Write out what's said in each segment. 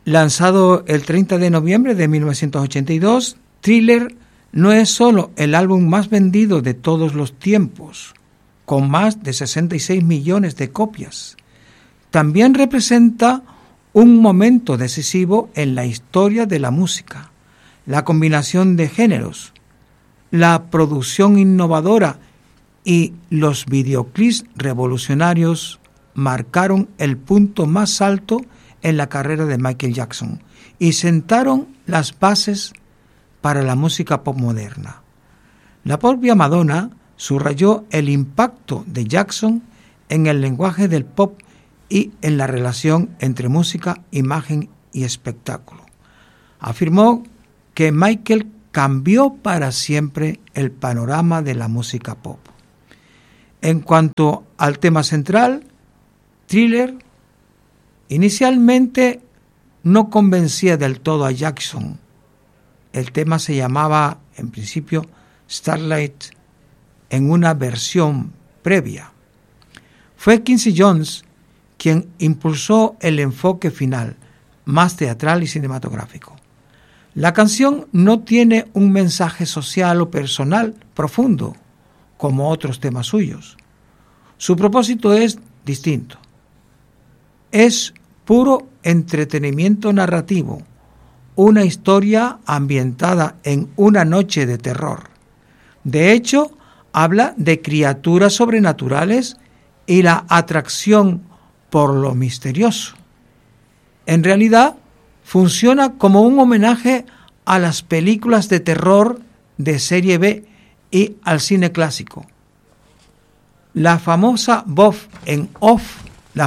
Lanzado el 30 de noviembre de 1982, Thriller no es solo el álbum más vendido de todos los tiempos, con más de 66 millones de copias. También representa un momento decisivo en la historia de la música, la combinación de géneros, la producción innovadora y los videoclips revolucionarios marcaron el punto más alto en la carrera de Michael Jackson y sentaron las bases para la música pop moderna. La propia Madonna subrayó el impacto de Jackson en el lenguaje del pop y en la relación entre música, imagen y espectáculo. Afirmó que Michael cambió para siempre el panorama de la música pop. En cuanto al tema central, Thriller inicialmente no convencía del todo a Jackson. El tema se llamaba, en principio, Starlight, en una versión previa. Fue Quincy Jones quien impulsó el enfoque final, más teatral y cinematográfico. La canción no tiene un mensaje social o personal profundo, como otros temas suyos. Su propósito es distinto. Es puro entretenimiento narrativo, una historia ambientada en una noche de terror. De hecho, habla de criaturas sobrenaturales y la atracción por lo misterioso. En realidad, funciona como un homenaje a las películas de terror de serie B y al cine clásico. La famosa voz en off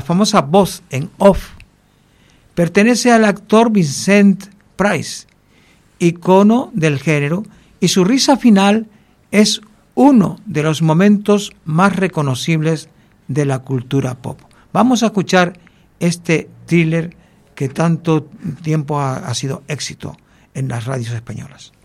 pertenece al actor Vincent Price, icono del género, y su risa final es uno de los momentos más reconocibles de la cultura pop. Vamos a escuchar este Thriller que tanto tiempo ha sido éxito en las radios españolas.